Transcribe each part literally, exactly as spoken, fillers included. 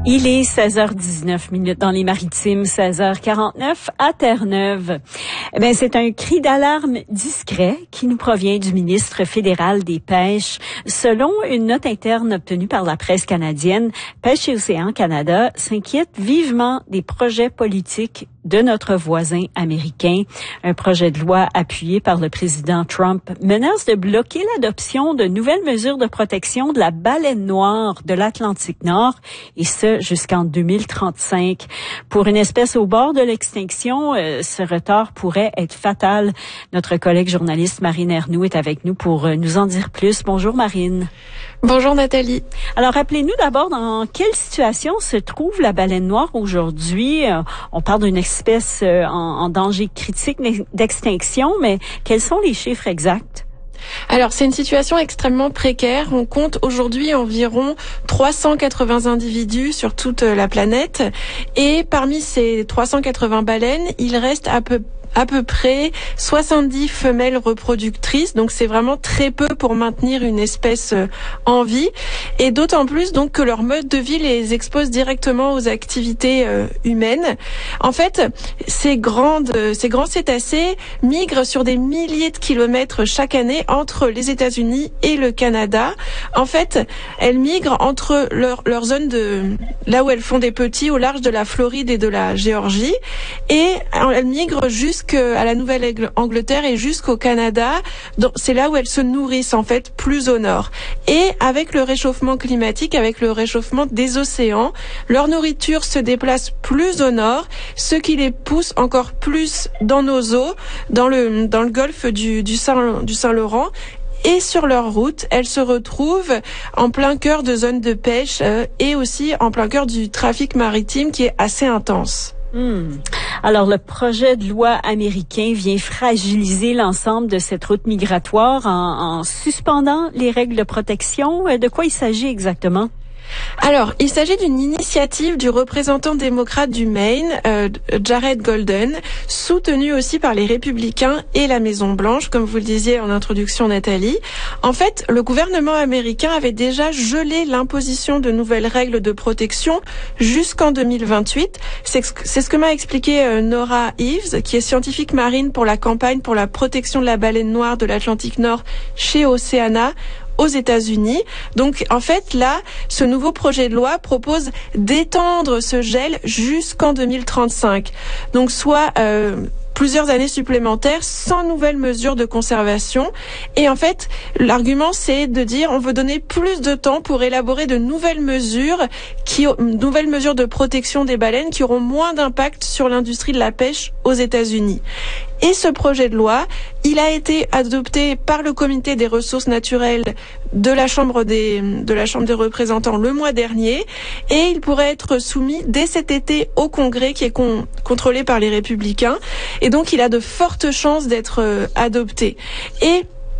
Il est seize heures dix-neuf minutes dans les Maritimes, seize heures quarante-neuf à Terre-Neuve. Eh bien, c'est un cri d'alarme discret qui nous provient du ministre fédéral des Pêches. Selon une note interne obtenue par la presse canadienne, Pêche et Océan Canada s'inquiète vivement des projets politiques de notre voisin américain. Un projet de loi appuyé par le président Trump menace de bloquer l'adoption de nouvelles mesures de protection de la baleine noire de l'Atlantique Nord, et ce, jusqu'en deux mille trente-cinq. Pour une espèce au bord de l'extinction, euh, ce retard pourrait être fatal. Notre collègue journaliste Marine Ernoult est avec nous pour euh, nous en dire plus. Bonjour Marine. Bonjour Nathalie. Alors, rappelez-nous d'abord dans quelle situation se trouve la baleine noire aujourd'hui. Euh, on parle d'une espèce euh, en, en danger critique d'extinction, mais quels sont les chiffres exacts? Alors, c'est une situation extrêmement précaire. On compte aujourd'hui environ trois cent quatre-vingts individus sur toute la planète. Et parmi ces trois cent quatre-vingts baleines, il reste à peu à peu près soixante-dix femelles reproductrices, donc c'est vraiment très peu pour maintenir une espèce en vie, et d'autant plus donc que leur mode de vie les expose directement aux activités euh, humaines. En fait, ces grandes, ces grands cétacés migrent sur des milliers de kilomètres chaque année entre les États-Unis et le Canada. En fait, elles migrent entre leur, leur zone de là où elles font des petits au large de la Floride et de la Géorgie, et elles migrent jusqu'à à la Nouvelle-Angleterre et jusqu'au Canada. C'est là où elles se nourrissent en fait plus au nord. Et avec le réchauffement climatique, avec le réchauffement des océans, leur nourriture se déplace plus au nord, ce qui les pousse encore plus dans nos eaux, dans le dans le golfe du du Saint du Saint-Laurent. Et sur leur route, elles se retrouvent en plein cœur de zones de pêche euh, et aussi en plein cœur du trafic maritime qui est assez intense. Hmm. Alors, le projet de loi américain vient fragiliser l'ensemble de cette route migratoire en, en suspendant les règles de protection. De quoi il s'agit exactement? Alors, il s'agit d'une initiative du représentant démocrate du Maine, euh, Jared Golden, soutenu aussi par les Républicains et la Maison-Blanche, comme vous le disiez en introduction, Nathalie. En fait, le gouvernement américain avait déjà gelé l'imposition de nouvelles règles de protection jusqu'en deux mille vingt-huit. C'est, c'est ce que m'a expliqué euh, Nora Eves, qui est scientifique marine pour la campagne pour la protection de la baleine noire de l'Atlantique Nord chez Oceana, aux États-Unis. Donc, en fait, là, ce nouveau projet de loi propose d'étendre ce gel jusqu'en deux mille trente-cinq. Donc, soit euh, plusieurs années supplémentaires sans nouvelles mesures de conservation. Et en fait, l'argument, c'est de dire on veut donner plus de temps pour élaborer de nouvelles mesures, qui, nouvelles mesures de protection des baleines qui auront moins d'impact sur l'industrie de la pêche aux États-Unis. Et ce projet de loi, il a été adopté par le Comité des ressources naturelles de la Chambre des, de la Chambre des représentants le mois dernier, et il pourrait être soumis dès cet été au Congrès qui est con, contrôlé par les Républicains, et donc il a de fortes chances d'être euh, adopté. Et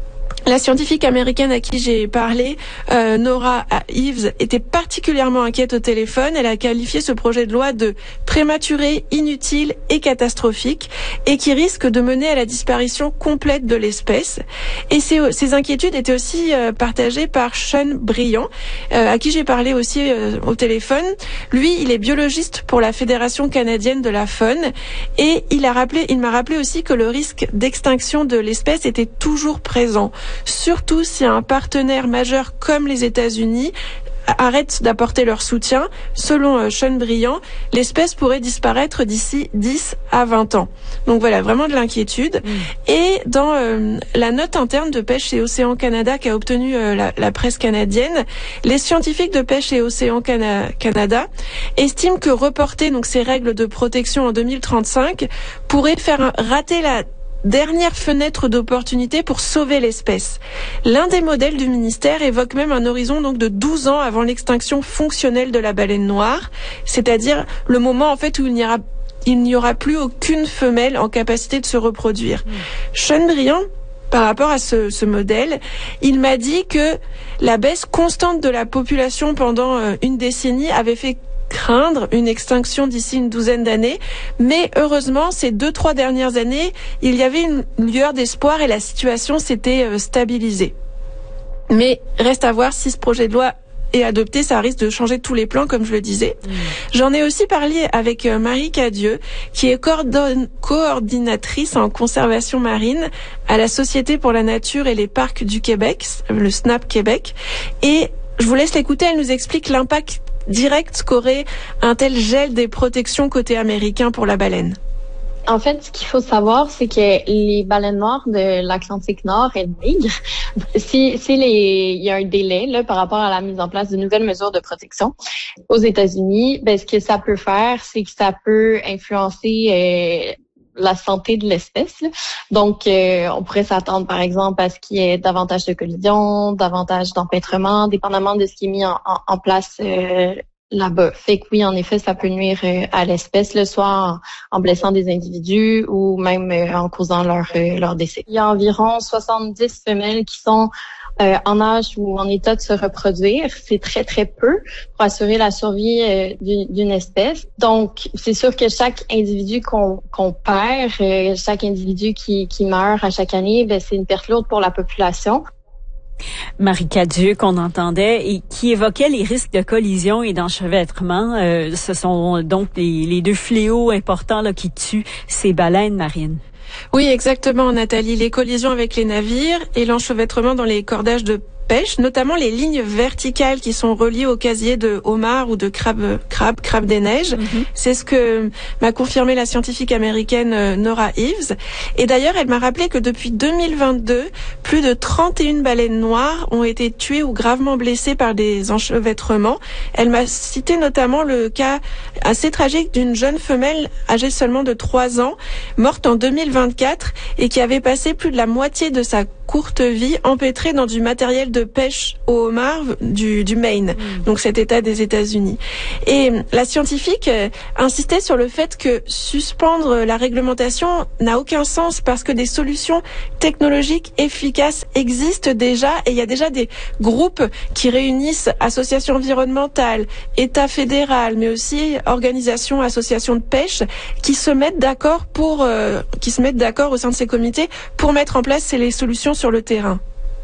la scientifique américaine à qui j'ai parlé, euh, Nora Eves, était particulièrement inquiète au téléphone. Elle a qualifié ce projet de loi de prématuré, inutile et catastrophique, et qui risque de mener à la disparition complète de l'espèce. Et ces, ces inquiétudes étaient aussi euh, partagées par Sean Briand, euh, à qui j'ai parlé aussi euh, au téléphone. Lui, il est biologiste pour la Fédération canadienne de la faune, et il a rappelé, il m'a rappelé aussi que le risque d'extinction de l'espèce était toujours présent. Surtout si un partenaire majeur comme les États-Unis arrête d'apporter leur soutien. Selon euh, Sean Briand, l'espèce pourrait disparaître d'ici dix à vingt ans. Donc voilà, vraiment de l'inquiétude. Mmh. Et dans euh, la note interne de Pêche et Océan Canada qu'a obtenue euh, la, la presse canadienne, les scientifiques de Pêche et Océan Cana- Canada estiment que reporter donc ces règles de protection en deux mille trente-cinq pourrait faire rater la dernière fenêtre d'opportunité pour sauver l'espèce. L'un des modèles du ministère évoque même un horizon donc de douze ans avant l'extinction fonctionnelle de la baleine noire, c'est-à-dire le moment en fait où il n'y aura il n'y aura plus aucune femelle en capacité de se reproduire. Mmh. Sean Briand, par rapport à ce, ce modèle, il m'a dit que la baisse constante de la population pendant euh, une décennie avait fait craindre une extinction d'ici une douzaine d'années, mais heureusement, ces deux, trois dernières années, il y avait une lueur d'espoir et la situation s'était euh, stabilisée. Mais reste à voir si ce projet de loi et adopté, ça risque de changer tous les plans, comme je le disais. Mmh. J'en ai aussi parlé avec Marie Cadieux, qui est coordon- coordinatrice en conservation marine à la Société pour la nature et les parcs du Québec, le S N A P Québec. Et je vous laisse l'écouter, elle nous explique l'impact direct qu'aurait un tel gel des protections côté américain pour la baleine. En fait, ce qu'il faut savoir, c'est que les baleines noires de l'Atlantique Nord, elles migrent. Si, si les, il y a un délai là par rapport à la mise en place de nouvelles mesures de protection aux États-Unis, ben ce que ça peut faire, c'est que ça peut influencer euh, la santé de l'espèce. Là. Donc, euh, on pourrait s'attendre, par exemple, à ce qu'il y ait davantage de collisions, davantage d'empêtrements, dépendamment de ce qui est mis en, en, en place euh, là-bas. Fait que oui, en effet, ça peut nuire euh, à l'espèce, le soit en, en blessant des individus ou même euh, en causant leur, euh, leur décès. Il y a environ soixante-dix femelles qui sont euh, en âge ou en état de se reproduire. C'est très, très peu pour assurer la survie euh, d'une, d'une espèce. Donc, c'est sûr que chaque individu qu'on, qu'on perd, euh, chaque individu qui, qui meurt à chaque année, ben, c'est une perte lourde pour la population. Marie Cadieux qu'on entendait et qui évoquait les risques de collision et d'enchevêtrement. Euh, ce sont donc les, les deux fléaux importants là, qui tuent ces baleines marines. Oui, exactement, Nathalie. Les collisions avec les navires et l'enchevêtrement dans les cordages de pêche, notamment les lignes verticales qui sont reliées au casier de homards ou de crabes, crabes, crabes des neiges. Mm-hmm. C'est ce que m'a confirmé la scientifique américaine Nora Eves. Et d'ailleurs, elle m'a rappelé que depuis deux mille vingt-deux, plus de trente et une baleines noires ont été tuées ou gravement blessées par des enchevêtrements. Elle m'a cité notamment le cas assez tragique d'une jeune femelle âgée seulement de trois ans, morte en deux mille vingt-quatre et qui avait passé plus de la moitié de sa courte vie empêtrée dans du matériel de pêche au homard du, du Maine, mmh. donc cet état des États-Unis. Et la scientifique euh, insistait sur le fait que suspendre la réglementation n'a aucun sens parce que des solutions technologiques efficaces existent déjà et il y a déjà des groupes qui réunissent associations environnementales, État fédéral, mais aussi organisations, associations de pêche qui se mettent d'accord pour, euh, qui se mettent d'accord au sein de ces comités pour mettre en place ces solutions sur le terrain.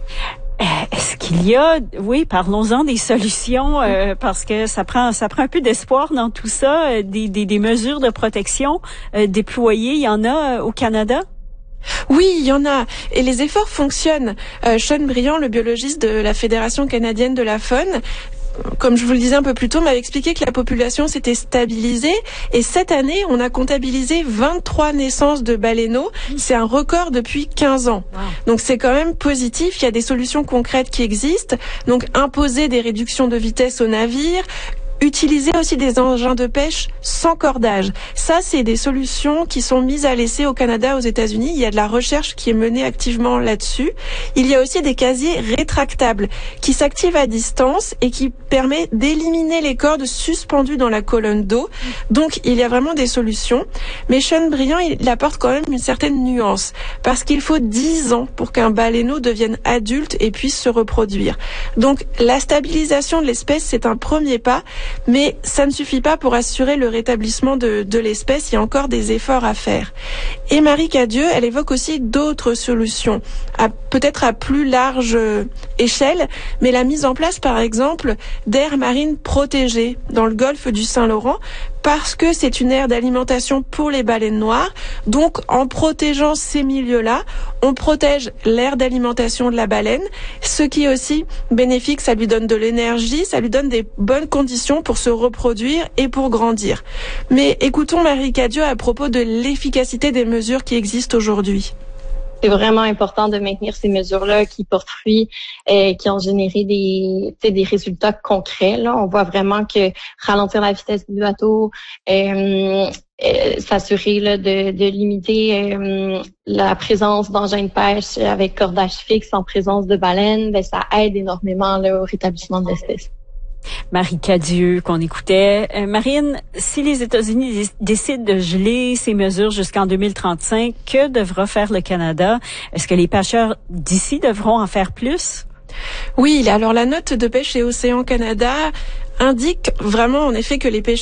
Est-ce qu'il y a, oui, parlons-en des solutions, euh, parce que ça prend, ça prend un peu d'espoir dans tout ça, euh, des, des, des mesures de protection euh, déployées. Il y en a euh, au Canada? Oui, il y en a. Et les efforts fonctionnent. Euh, Sean Bryant, le biologiste de la Fédération canadienne de la faune, comme je vous le disais un peu plus tôt, m'avait expliqué que la population s'était stabilisée et cette année, on a comptabilisé vingt-trois naissances de baleineaux. C'est un record depuis quinze ans. Wow. Donc c'est quand même positif. Il y a des solutions concrètes qui existent. Donc imposer des réductions de vitesse aux navires, utiliser aussi des engins de pêche sans cordage. Ça, c'est des solutions qui sont mises à l'essai au Canada, aux États-Unis. Il y a de la recherche qui est menée activement là-dessus. Il y a aussi des casiers rétractables qui s'activent à distance et qui permettent d'éliminer les cordes suspendues dans la colonne d'eau. Donc, il y a vraiment des solutions. Mais Sean Bryant, il apporte quand même une certaine nuance parce qu'il faut dix ans pour qu'un baleineau devienne adulte et puisse se reproduire. Donc, la stabilisation de l'espèce, c'est un premier pas. Mais ça ne suffit pas pour assurer le rétablissement de, de l'espèce. Il y a encore des efforts à faire. Et Marie Cadieux, elle évoque aussi d'autres solutions, à, peut-être à plus large échelle, mais la mise en place, par exemple, d'aires marines protégées dans le golfe du Saint-Laurent, parce que c'est une aire d'alimentation pour les baleines noires. Donc, en protégeant ces milieux-là, on protège l'aire d'alimentation de la baleine, ce qui est aussi bénéfique, ça lui donne de l'énergie, ça lui donne des bonnes conditions pour se reproduire et pour grandir. Mais écoutons Marie Cadieux à propos de l'efficacité des mesures qui existent aujourd'hui. C'est vraiment important de maintenir ces mesures-là qui portent fruit et qui ont généré des, des résultats concrets. Là, on voit vraiment que ralentir la vitesse du bateau, euh, euh, s'assurer là, de, de limiter euh, la présence d'engins de pêche avec cordage fixe en présence de baleines, ben, ça aide énormément là, au rétablissement de l'espèce. Marie Cadieux qu'on écoutait. Euh, Marine, si les États-Unis d- décident de geler ces mesures jusqu'en deux mille trente-cinq, que devra faire le Canada? Est-ce que les pêcheurs d'ici devront en faire plus? Oui, alors la note de pêche et Océan Canada indique vraiment en effet que les pêcheurs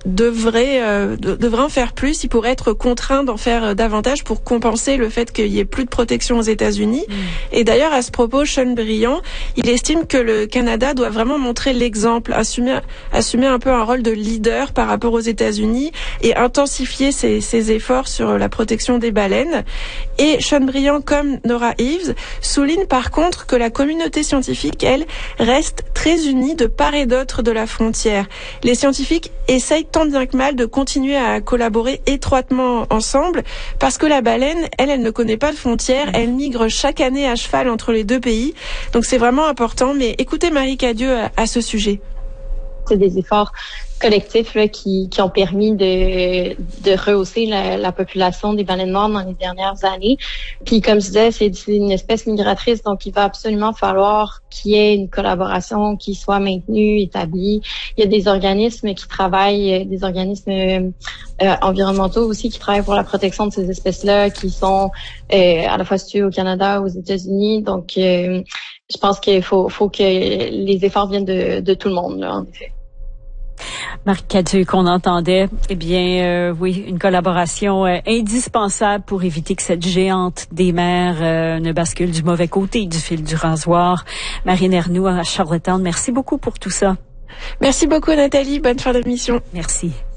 devrait euh, de, devrait en faire plus. Il pourrait être contraint d'en faire euh, davantage pour compenser le fait qu'il y ait plus de protection aux États-Unis. Mmh. Et d'ailleurs, à ce propos, Sean Bryant, il estime que le Canada doit vraiment montrer l'exemple, assumer assumer un peu un rôle de leader par rapport aux États-Unis et intensifier ses, ses efforts sur la protection des baleines. Et Sean Bryant, comme Nora Eves, souligne par contre que la communauté scientifique, elle, reste très unie de part et d'autre de la frontière. Les scientifiques essayent tant bien que mal de continuer à collaborer étroitement ensemble parce que la baleine, elle, elle ne connaît pas de frontières, elle migre chaque année à cheval entre les deux pays. Donc c'est vraiment important. Mais écoutez Marie Cadieux à, à ce sujet. C'est des efforts collectifs là, qui, qui ont permis de, de rehausser la, la population des baleines noires dans les dernières années. Puis comme je disais, c'est, c'est une espèce migratrice, donc il va absolument falloir qu'il y ait une collaboration qui soit maintenue, établie. Il y a des organismes qui travaillent, des organismes euh, environnementaux aussi qui travaillent pour la protection de ces espèces-là, qui sont euh, à la fois situées au Canada, aux États-Unis. Donc euh, je pense qu'il faut, faut que les efforts viennent de, de tout le monde, là, en effet. Marc Cadieux qu'on entendait, eh bien, euh, oui, une collaboration euh, indispensable pour éviter que cette géante des mers euh, ne bascule du mauvais côté du fil du rasoir. Marine Ernoult à Charlottetown, merci beaucoup pour tout ça. Merci beaucoup Nathalie, bonne fin d'émission. Merci.